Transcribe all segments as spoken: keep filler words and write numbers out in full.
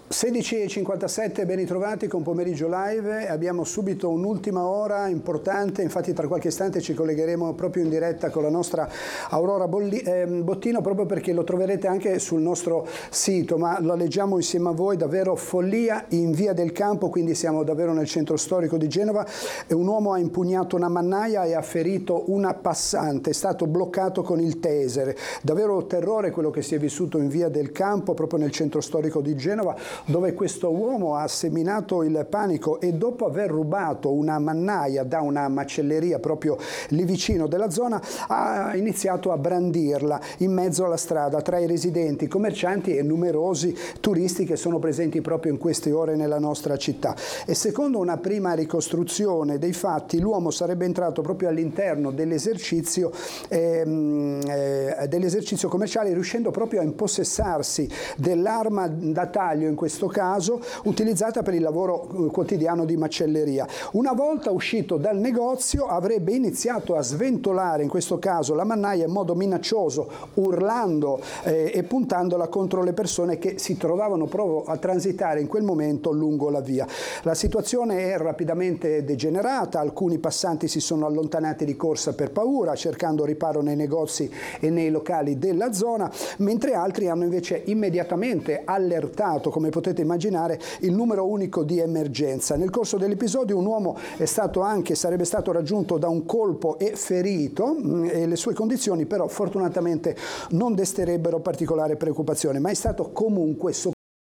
sedici e cinquantasette, ben ritrovati con Pomeriggio Live. Abbiamo subito un'ultima ora importante, infatti tra qualche istante ci collegheremo proprio in diretta con la nostra Aurora Bolli, eh, Bottino, proprio perché lo troverete anche sul nostro sito, ma lo leggiamo insieme a voi. Davvero follia in Via del Campo, quindi siamo davvero nel centro storico di Genova. Un uomo ha impugnato una mannaia e ha ferito una passante, è stato bloccato con il taser. Davvero terrore quello che si è vissuto in Via del Campo, proprio nel centro storico di Genova, dove questo uomo ha seminato il panico e dopo aver rubato una mannaia da una macelleria proprio lì vicino della zona ha iniziato a brandirla in mezzo alla strada tra i residenti, commercianti e numerosi turisti che sono presenti proprio in queste ore nella nostra città. E secondo una prima ricostruzione dei fatti, l'uomo sarebbe entrato proprio all'interno dell'esercizio ehm, eh, dell'esercizio commerciale, riuscendo proprio a impossessarsi dell'arma da taglio, in questo caso utilizzata per il lavoro quotidiano di macelleria. Una volta uscito dal negozio avrebbe iniziato a sventolare, in questo caso la mannaia, in modo minaccioso, urlando eh, e puntandola contro le persone che si trovavano proprio a transitare in quel momento lungo la via. La situazione è rapidamente degenerata, alcuni passanti si sono allontanati di corsa per paura, cercando riparo nei negozi e nei locali della zona, mentre altri hanno invece immediatamente allertato, come potete immaginare, il numero unico di emergenza. Nel corso dell'episodio un uomo è stato anche, sarebbe stato raggiunto da un colpo e ferito, e le sue condizioni però fortunatamente non desterebbero particolare preoccupazione, ma è stato comunque soccorso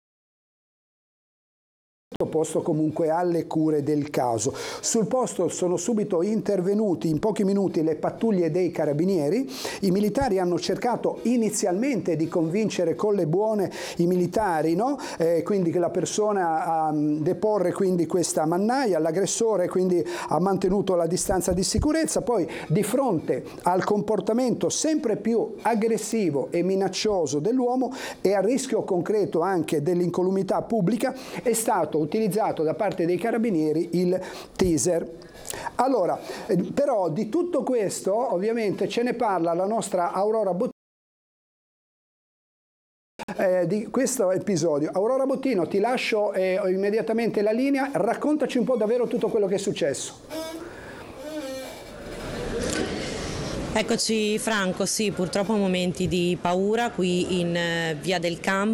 posto comunque alle cure del caso. Sul posto sono subito intervenuti in pochi minuti le pattuglie dei carabinieri. I militari hanno cercato inizialmente di convincere con le buone i militari, no? eh, quindi che la persona a deporre quindi questa mannaia, l'aggressore quindi ha mantenuto la distanza di sicurezza. Poi, di fronte al comportamento sempre più aggressivo e minaccioso dell'uomo e al rischio concreto anche dell'incolumità pubblica, è stato utilizzato da parte dei carabinieri il taser. Allora, però di tutto questo ovviamente ce ne parla la nostra Aurora Bottino eh, di questo episodio. Aurora Bottino, ti lascio eh, immediatamente la linea, raccontaci un po' davvero tutto quello che è successo. Eccoci Franco, sì, purtroppo momenti di paura qui in eh, Via del Campo.